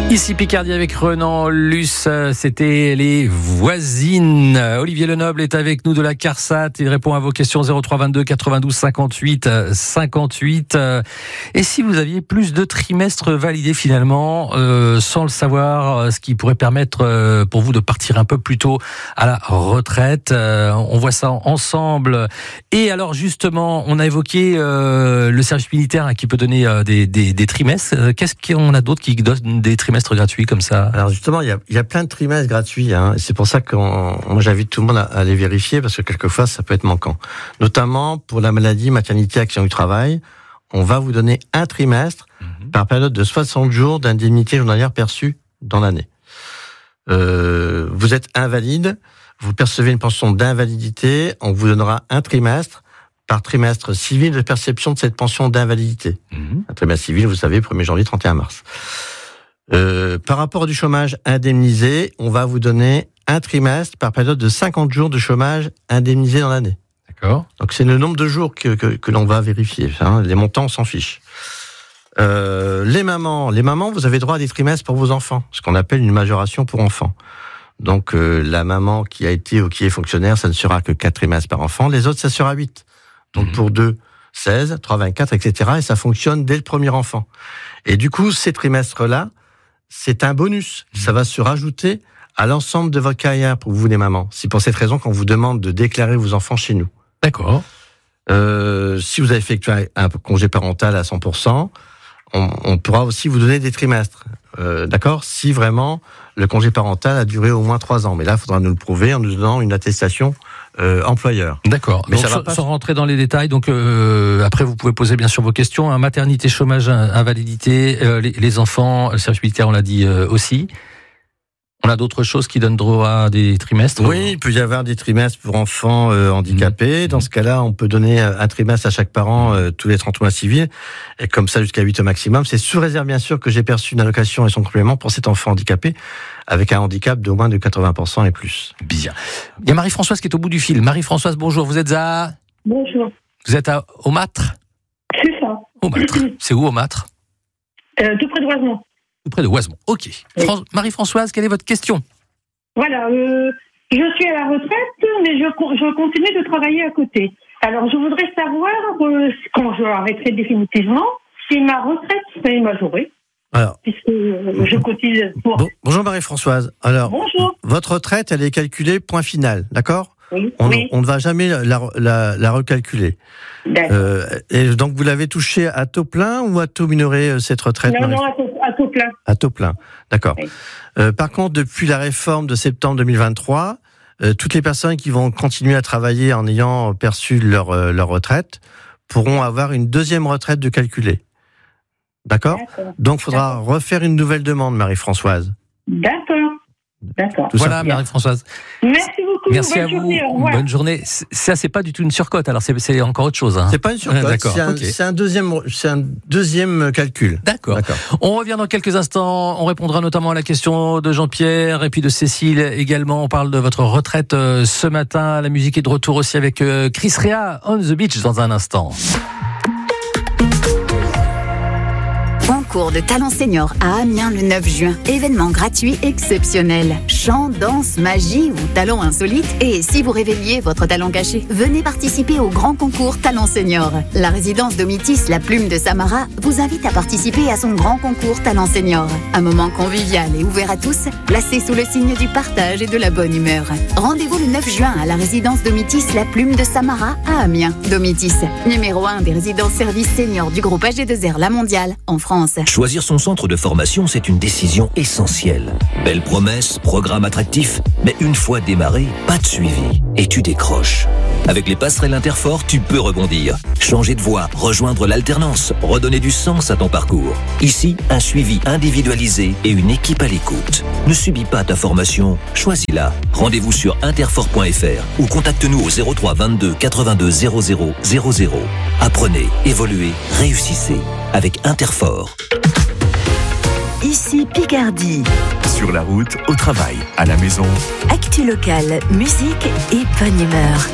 Ici Picardie avec Renan Luce, c'était les voisines. Olivier Lenoble est avec nous de la CARSAT. Il répond à vos questions 03 22 92 58 58. Et si vous aviez plus de trimestres validés finalement, sans le savoir, ce qui pourrait permettre pour vous de partir un peu plus tôt à la retraite. On voit ça ensemble. Et alors justement, on a évoqué le service militaire qui peut donner des trimestres. Qu'est-ce qu'on a d'autres qui donnent des trimestres gratuits comme ça? Alors justement, il y a plein de trimestres gratuits. C'est pour ça que moi j'invite tout le monde à les vérifier parce que quelquefois ça peut être manquant. Notamment pour la maladie, maternité, accident du travail, on va vous donner un trimestre par période de 60 jours d'indemnité journalière perçue dans l'année. Vous êtes invalide, vous percevez une pension d'invalidité, on vous donnera un trimestre par trimestre civil de perception de cette pension d'invalidité. Un trimestre civil, vous savez, 1er janvier, 31 mars. Par rapport du chômage indemnisé, on va vous donner un trimestre par période de 50 jours de chômage indemnisé dans l'année. D'accord. Donc c'est le nombre de jours que l'on va vérifier. Les montants, on s'en fiche. Les mamans, vous avez droit à des trimestres pour vos enfants, ce qu'on appelle une majoration pour enfants. Donc la maman qui a été ou qui est fonctionnaire, ça ne sera que 4 trimestres par enfant. Les autres, ça sera 8. Donc pour 2, 16, 3, 24, etc. Et ça fonctionne dès le premier enfant. Et du coup, ces trimestres-là, c'est un bonus. Ça va se rajouter à l'ensemble de votre carrière pour vous, les mamans. C'est pour cette raison qu'on vous demande de déclarer vos enfants chez nous. D'accord. Si vous avez effectué un congé parental à 100%, on pourra aussi vous donner des trimestres. D'accord ? Si vraiment le congé parental a duré au moins 3 ans. Mais là, il faudra nous le prouver en nous donnant une attestation employeur. D'accord. Mais donc, sans rentrer dans les détails, donc après vous pouvez poser bien sûr vos questions. Maternité, chômage, invalidité, les enfants, le service militaire, on l'a dit aussi. On a d'autres choses qui donnent droit à des trimestres? Oui, il peut y avoir des trimestres pour enfants handicapés. Dans ce cas-là, on peut donner un trimestre à chaque parent tous les 30 mois civils, et comme ça jusqu'à 8 au maximum. C'est sous réserve, bien sûr, que j'ai perçu une allocation et son complément pour cet enfant handicapé, avec un handicap de moins de 80% et plus. Bien. Il y a Marie-Françoise qui est au bout du fil. Marie-Françoise, bonjour. Vous êtes à... Bonjour. Vous êtes à Aumâtre? C'est ça. Aumâtre. C'est où Aumâtre? Tout près de Oisemont. Tout près de Oisemont. Ok. Oui. Marie-Françoise, quelle est votre question? Voilà. Je suis à la retraite, mais je continue de travailler à côté. Alors, je voudrais savoir, quand je arrêterai définitivement, si ma retraite serait majorée. Alors, puisque je cotise pour... Bonjour Marie-Françoise. Alors, bonjour. Votre retraite, elle est calculée point final, d'accord? Oui. On ne va jamais la recalculer. Et donc, vous l'avez touchée à taux plein ou à taux minoré, cette retraite? Non, à taux plein. À taux plein, d'accord. Oui. Par contre, depuis la réforme de septembre 2023, toutes les personnes qui vont continuer à travailler en ayant perçu leur retraite pourront avoir une deuxième retraite de calculée. D'accord. Donc, il faudra refaire une nouvelle demande, Marie-Françoise. D'accord. Voilà, Marie-Françoise. Merci beaucoup. Merci à vous. Bonne journée. Ça, c'est pas du tout une surcote. Alors, c'est encore autre chose. C'est pas une surcote. D'accord. C'est un deuxième calcul. D'accord. On revient dans quelques instants. On répondra notamment à la question de Jean-Pierre et puis de Cécile également. On parle de votre retraite ce matin. La musique est de retour aussi avec Chris Rea, On the Beach, dans un instant. Concours de talent senior à Amiens le 9 juin. Événement gratuit exceptionnel. Chant, danse, magie ou talent insolite. Et si vous révéliez votre talent caché, venez participer au grand concours talent senior. La résidence Domitis, la plume de Samara, vous invite à participer à son grand concours talent senior. Un moment convivial et ouvert à tous, placé sous le signe du partage et de la bonne humeur. Rendez-vous le 9 juin à la résidence Domitis, la plume de Samara à Amiens. Domitis, numéro 1 des résidences services seniors du groupe AG2R La Mondiale en France. Choisir son centre de formation, c'est une décision essentielle. Belle promesse, programme attractif, mais une fois démarré, pas de suivi. Et tu décroches. Avec les passerelles Interfort, tu peux rebondir. Changer de voie, rejoindre l'alternance, redonner du sens à ton parcours. Ici, un suivi individualisé et une équipe à l'écoute. Ne subis pas ta formation, choisis-la. Rendez-vous sur interfort.fr ou contacte-nous au 03 22 82 00 00. Apprenez, évoluez, réussissez avec Interfort. Ici Picardie. Sur la route, au travail, à la maison. Actu locale, musique et bonne humeur.